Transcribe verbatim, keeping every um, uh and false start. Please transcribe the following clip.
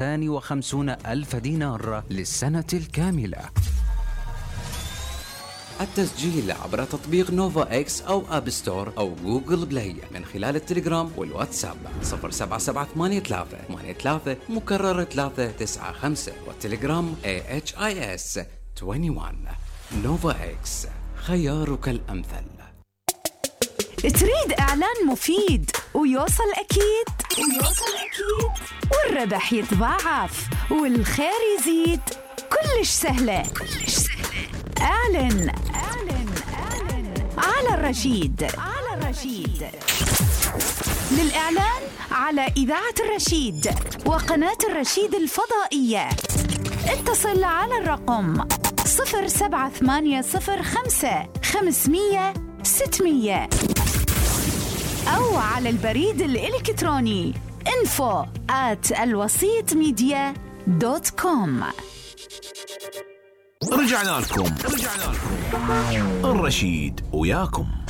مئتين وخمسين ألف دينار للسنة الكاملة. التسجيل عبر تطبيق نوفا إكس أو آب ستور أو جوجل بلاي من خلال التليجرام والواتساب صفر سبعة سبعة ثمانية ثلاثة ثمانية ثلاثة مكرر ثلاثة تسعة خمسة والتليجرام إيه إتش آي إس واحد وعشرين. نوفا إكس، خيارك الأمثل. تريد إعلان مفيد ويوصل أكيد ويوصل أكيد والربح يتضاعف والخير يزيد؟ كلش سهلة كلش سهلة. اعلن اعلن اعلن على الرشيد على الرشيد. للإعلان على إذاعة الرشيد وقناة الرشيد الفضائية اتصل على الرقم صفر سبعة ثمانية صفر خمسة خمسمية ستمية أو على البريد الإلكتروني info at الوسيط ميديا دوت كوم. رجعنا لكم رجعنا لكم الرشيد وياكم.